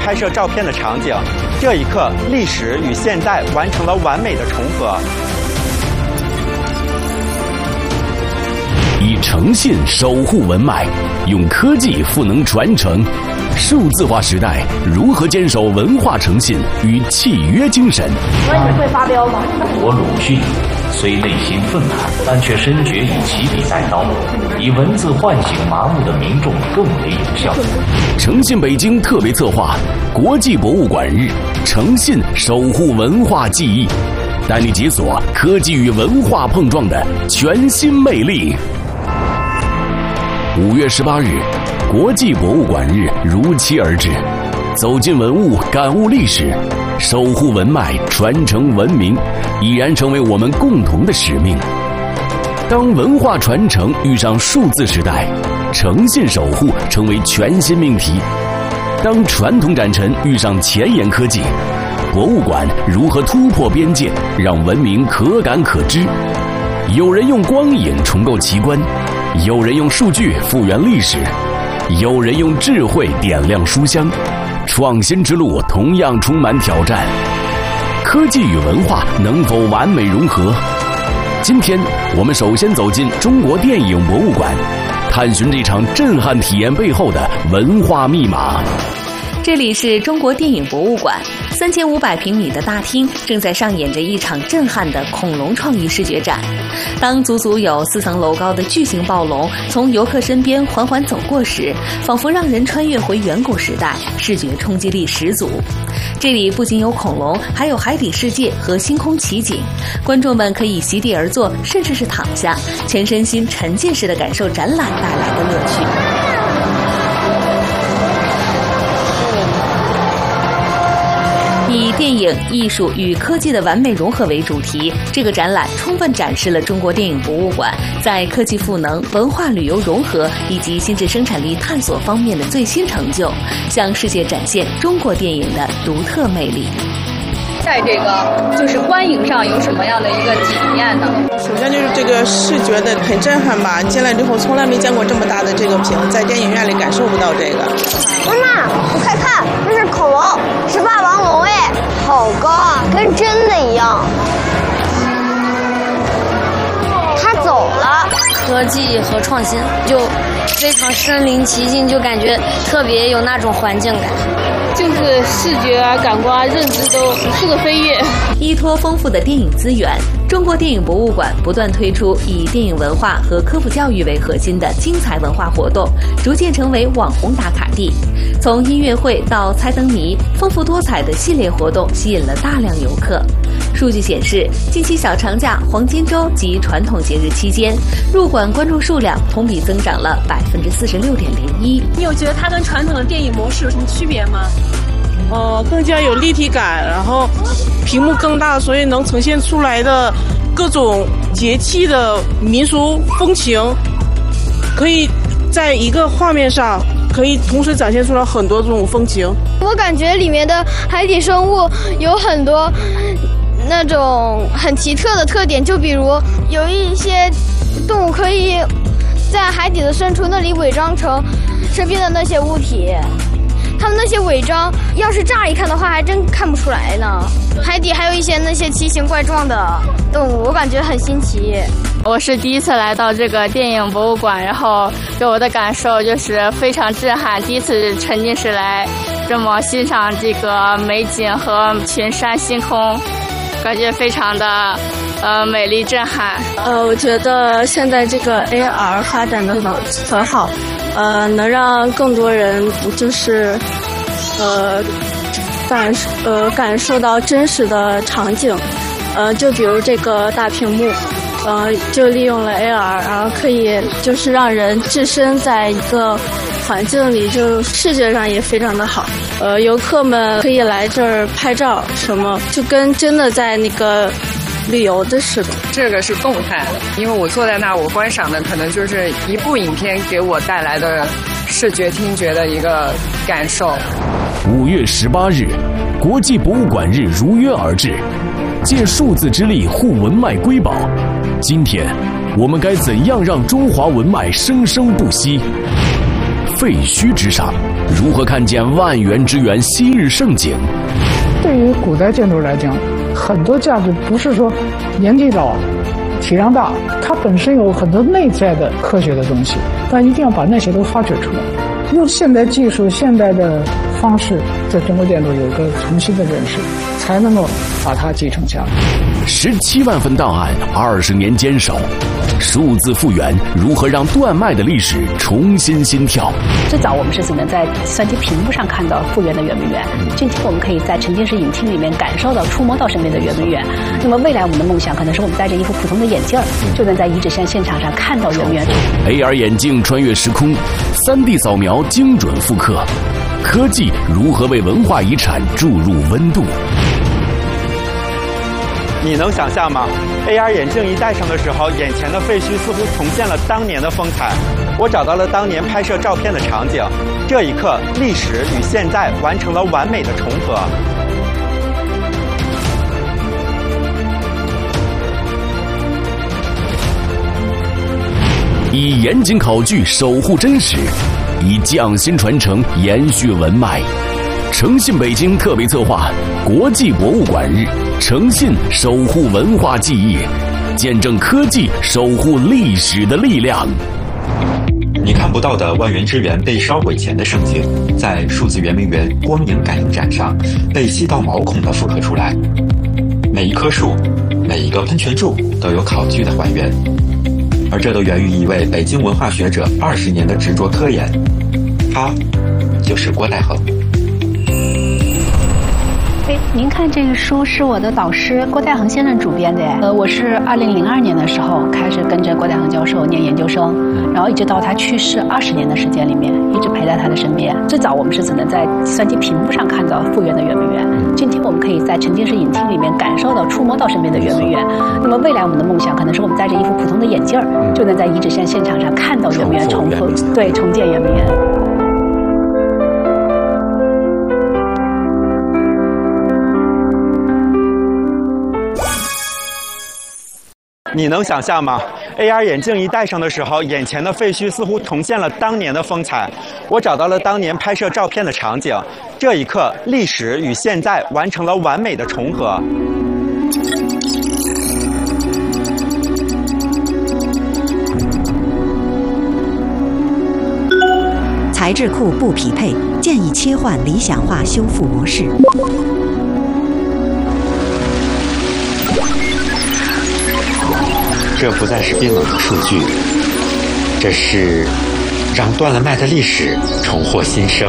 拍摄照片的场景。这一刻，历史与现代完成了完美的重合。 以诚信守护文脉，用科技赋能传承。数字化时代如何坚守文化诚信与契约精神？ 你会发飙吗？ 我鲁迅虽内心愤慨，但却深觉以起笔带刀，以文字唤醒麻木的民众更为有效。 诚信北京特别策划国际博物馆日，诚信守护文化记忆，带你解锁科技与文化碰撞的全新魅力。5月18日，国际博物馆日如期而至，走进文物，感悟历史，守护文脉，传承文明，已然成为我们共同的使命。当文化传承遇上数字时代，诚信守护成为全新命题。当传统展陈遇上前沿科技，博物馆如何突破边界，让文明可感可知？有人用光影重构奇观，有人用数据复原历史，有人用智慧点亮书香。创新之路同样充满挑战，科技与文化能否完美融合？今天我们首先走进中国电影博物馆，探寻这场震撼体验背后的文化密码。 这里是中国电影博物馆，3500平米的大厅正在上演着一场震撼的恐龙创意视觉展。当足足有4层楼高的巨型暴龙从游客身边缓缓走过时，仿佛让人穿越回远古时代，视觉冲击力十足。这里不仅有恐龙，还有海底世界和星空奇景，观众们可以席地而坐，甚至是躺下，全身心沉浸式的感受展览带来的乐趣。以电影、艺术与科技的完美融合为主题，这个展览充分展示了中国电影博物馆在科技赋能、文化旅游融合以及心智生产力探索方面的最新成就，向世界展现中国电影的独特魅力。 在这个就是观影上有什么样的一个体验呢？ 首先就是这个视觉的很震撼吧，进来之后从来没见过这么大的这个屏，在电影院里感受不到这个。 妈妈，你快看，这是恐龙，是霸王龙哎，好高啊，跟真的一样。它走了。 科技和创新就非常身临其境，就感觉特别有那种环境感。 就是视觉啊、感官啊、认知都无数的飞跃。 依托丰富的电影资源，中国电影博物馆不断推出以电影文化和科普教育为核心的精彩文化活动，逐渐成为网红打卡地。从音乐会到猜灯谜，丰富多彩的系列活动吸引了大量游客。数据显示，近期小长假、黄金周及传统节日期间，入馆观众数量同比增长了46.01%。 你有觉得它跟传统的电影模式有什么区别吗？ 更加有立体感，然后屏幕更大，所以能呈现出来的各种节气的民俗风情，可以在一个画面上可以同时展现出来很多种风情。 我感觉里面的海底生物有很多那种很奇特的特点，就比如有一些动物可以在海底的深处那里伪装成身边的那些物体，他们那些伪装要是乍一看的话还真看不出来呢。海底还有一些那些奇形怪状的动物，我感觉很新奇。 我是第一次来到这个电影博物馆，然后给我的感受就是非常震撼，第一次沉浸式来这么欣赏这个美景和群山星空，感觉非常的美丽震撼。 我觉得现在这个 AR 发展的很好，能让更多人就是感受到真实的场景，就比如这个大屏幕，就利用了 AR， 然后可以就是让人置身在一个环境里，就视觉上也非常的好。游客们可以来这儿拍照什么，就跟真的在那个旅游的似的。 这个是动态的，因为我坐在那儿，我观赏的可能就是一部影片给我带来的视觉听觉的一个感受。 5月18日，国际博物馆日如约而至，借数字之力护文脉瑰宝。今天，我们该怎样让中华文脉生生不息？废墟之上， 如何看见万园之园昔日盛景？ 对于古代建筑来讲，很多价值不是说年纪老、体量大，它本身有很多内在的科学的东西，但一定要把那些都发掘出来，用现代技术、现代的方式，对中国建筑有一个重新的认识，才能够把它继承下来。 17万份档案，20年坚守，数字复原如何让断脉的历史重新心跳？ 最早我们是只能在计算机屏幕上看到复原的圆明园，今天我们可以在沉浸式影厅里面感受到、触摸到身边的圆明园。那么未来我们的梦想可能是我们戴着一副普通的眼镜，就能在遗址现场上看到圆明园。 AR 眼镜穿越时空，3D 扫描精准复刻，科技如何为文化遗产注入温度？ 你能想象吗 ？AR 眼镜一戴上的时候，眼前的废墟似乎重现了当年的风采。我找到了当年拍摄照片的场景，这一刻，历史与现代完成了完美的重合。 以严谨考据守护真实，以匠心传承延续文脉。诚信北京特别策划国际博物馆日，诚信守护文化记忆，见证科技守护历史的力量。 你看不到的万园之园被烧毁前的盛景，在数字圆明园光影感应展上被细到毛孔的复刻出来。每一棵树，每一个喷泉柱都有考据的还原，而这都源于一位北京文化学者20年的执着科研，他就是郭代衡。 您看这个书是我的导师郭代衡先生主编的。我是2002年的时候开始跟着郭代衡教授念研究生，然后一直到他去世20年的时间里面，一直陪在他的身边。最早我们是只能在计算机屏幕上看到复原的圆明园，今天我们可以在沉浸式影厅里面感受到、触摸到身边的圆明园。那么未来我们的梦想可能是我们戴着一副普通的眼镜，就能在遗址现场上看到圆明园重建圆明园。 你能想象吗 ？AR 眼镜一戴上的时候，眼前的废墟似乎重现了当年的风采。我找到了当年拍摄照片的场景，这一刻，历史与现代完成了完美的重合。 材质库不匹配，建议切换理想化修复模式。 这不再是冰冷的数据，这是让断了脉的历史重获新生。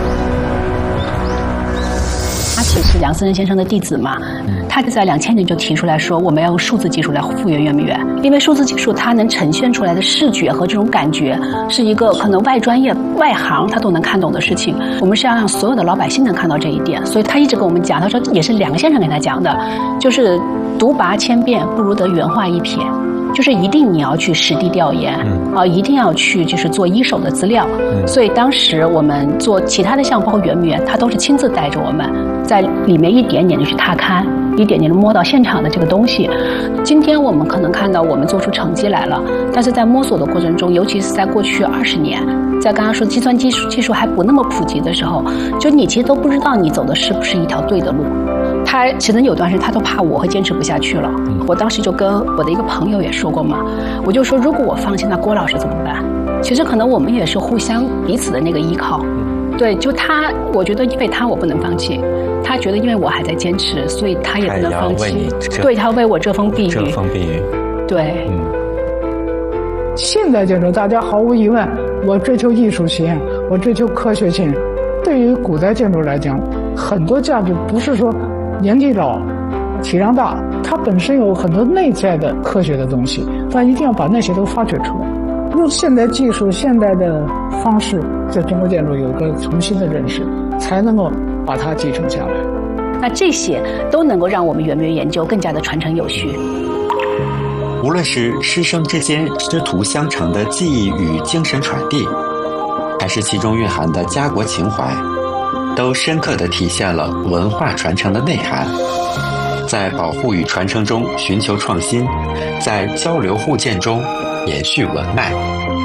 他其实是梁思成先生的弟子嘛，他就在2000年就提出来说，我们要用数字技术来复原圆明园，因为数字技术它能呈现出来的视觉和这种感觉，是一个可能外专业、外行他都能看懂的事情。我们是要让所有的老百姓能看到这一点，所以他一直跟我们讲，他说也是梁先生跟他讲的，就是读拔千遍不如得原话一瞥。就是一定你要去实地调研，一定要去就是做一手的资料。所以当时我们做其他的项目，包括圆明园，他都是亲自带着我们在里面一点点的去踏勘，一点点的摸到现场的这个东西。今天我们可能看到我们做出成绩来了，但是在摸索的过程中，尤其是在过去20年，在刚刚说计算机技术还不那么普及的时候，就你其实都不知道你走的是不是一条对的路。他其实有段时间他都怕我会坚持不下去了。我当时就跟我的一个朋友也说过嘛，我就说如果我放弃，那郭老师怎么办？其实可能我们也是互相彼此的那个依靠。对，就他，我觉得因为他我不能放弃，他觉得因为我还在坚持，所以他也不能放弃。对，他为我遮风避雨。遮风避雨。 对。 现代建筑大家毫无疑问，我追求艺术性，我追求科学性。对于古代建筑来讲，很多价值不是说年纪老、体量大，它本身有很多内在的科学的东西，但一定要把那些都发掘出来，用现代技术、现代的方式，对中国建筑有一个重新的认识，才能够把它继承下来。 那这些都能够让我们圆明园研究更加的传承有序。 无论是师生之间师徒相承的记忆与精神传递，还是其中蕴含的家国情怀，都深刻地体现了文化传承的内涵。在保护与传承中寻求创新，在交流互鉴中延续文脉。